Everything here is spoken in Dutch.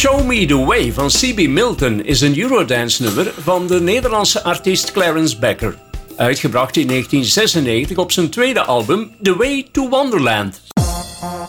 Show Me The Way van C.B. Milton is een Eurodance-nummer van de Nederlandse artiest Clarence Becker. Uitgebracht in 1996 op zijn tweede album The Way to Wonderland.